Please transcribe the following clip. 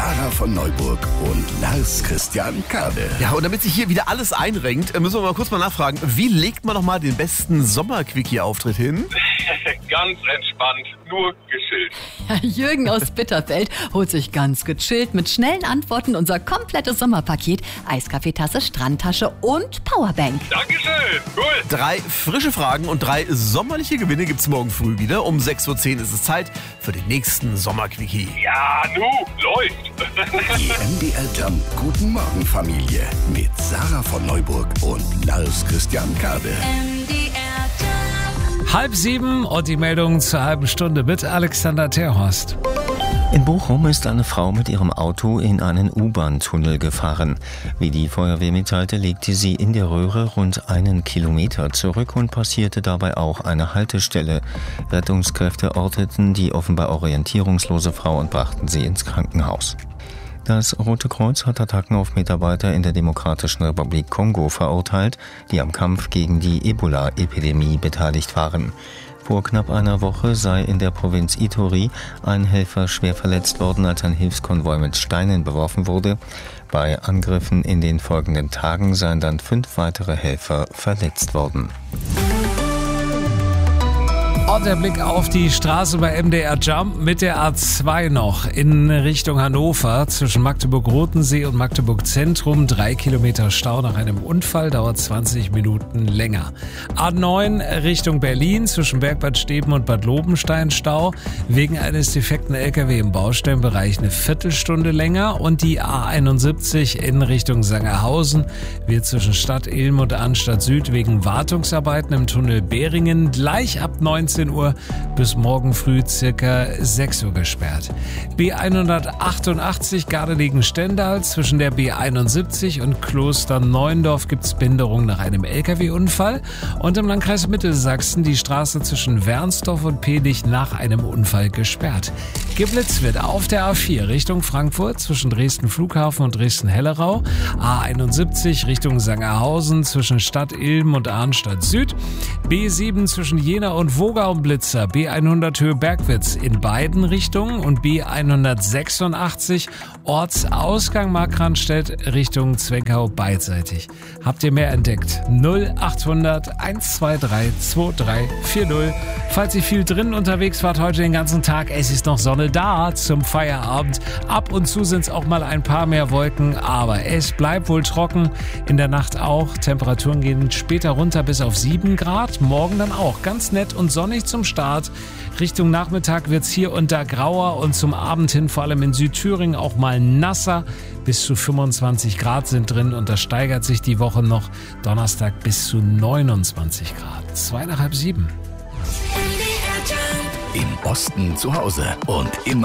Sarah von Neuburg und Lars Christian Kade. Ja, und damit sich hier wieder alles einrenkt, müssen wir mal kurz nachfragen, wie legt man noch mal den besten Sommer-Quickie-Auftritt hin? Ganz entspannt, nur gechillt. Ja, Jürgen aus Bitterfeld holt sich ganz gechillt mit schnellen Antworten unser komplettes Sommerpaket, Eiskaffeetasse, Strandtasche und Powerbank. Dankeschön, cool. 3 frische Fragen und 3 sommerliche Gewinne gibt's morgen früh wieder. Um 6.10 Uhr ist es Zeit für den nächsten Sommer-Quickie. Ja, läuft. Die MDR Jump Guten Morgen Familie mit Sarah von Neuburg und Lars Christian Kade. 6:30 und die Meldung zur halben Stunde mit Alexander Terhorst. In Bochum ist eine Frau mit ihrem Auto in einen U-Bahn-Tunnel gefahren. Wie die Feuerwehr mitteilte, legte sie in der Röhre rund 1 Kilometer zurück und passierte dabei auch eine Haltestelle. Rettungskräfte orteten die offenbar orientierungslose Frau und brachten sie ins Krankenhaus. Das Rote Kreuz hat Attacken auf Mitarbeiter in der Demokratischen Republik Kongo verurteilt, die am Kampf gegen die Ebola-Epidemie beteiligt waren. Vor knapp einer Woche sei in der Provinz Ituri ein Helfer schwer verletzt worden, als ein Hilfskonvoi mit Steinen beworfen wurde. Bei Angriffen in den folgenden Tagen seien dann 5 weitere Helfer verletzt worden. Und der Blick auf die Straße bei MDR Jump mit der A2 noch in Richtung Hannover zwischen Magdeburg-Rotensee und Magdeburg-Zentrum. 3 Kilometer Stau nach einem Unfall, dauert 20 Minuten länger. A9 Richtung Berlin zwischen Bergbad Steben und Bad Lobenstein Stau. Wegen eines defekten LKW im Baustellenbereich eine Viertelstunde länger. Und die A71 in Richtung Sangerhausen wird zwischen Stadt Ilm und Arnstadt Süd wegen Wartungsarbeiten im Tunnel Beringen gleich ab 19 Uhr bis morgen früh circa 6 Uhr gesperrt. B188 Gardelegen-Stendal zwischen der B71 und Klosterneuendorf gibt es Behinderung nach einem LKW-Unfall und im Landkreis Mittelsachsen die Straße zwischen Wernsdorf und Pedig nach einem Unfall gesperrt. Geblitzt wird auf der A4 Richtung Frankfurt zwischen Dresden Flughafen und Dresden-Hellerau, A71 Richtung Sangerhausen zwischen Stadt Ilm und Arnstadt Süd, B7 zwischen Jena und Wogau Blitzer, B100 Höhe Bergwitz in beiden Richtungen und B186 Ortsausgang Markranstädt Richtung Zwenkau beidseitig. Habt ihr mehr entdeckt? 0800 123 2340. Falls ihr viel drinnen unterwegs wart heute den ganzen Tag, es ist noch Sonne da zum Feierabend. Ab und zu sind es auch mal ein paar mehr Wolken, aber es bleibt wohl trocken. In der Nacht auch. Temperaturen gehen später runter bis auf 7 Grad. Morgen dann auch ganz nett und sonnig zum Start. Richtung Nachmittag wird es hier und da grauer und zum Abend hin vor allem in Südthüringen auch mal nasser. Bis zu 25 Grad sind drin und das steigert sich die Woche noch. Donnerstag bis zu 29 Grad. 6:30. Im Osten zu Hause und im